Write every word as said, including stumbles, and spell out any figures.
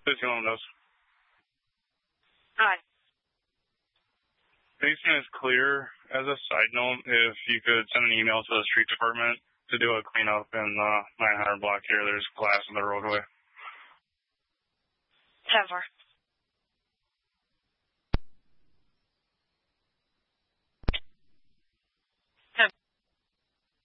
fifteen windows. Hi. Basement is clear. As a side note, if you could send an email to the street department to do a cleanup in the nine hundred block here, there's glass in the roadway. ten four.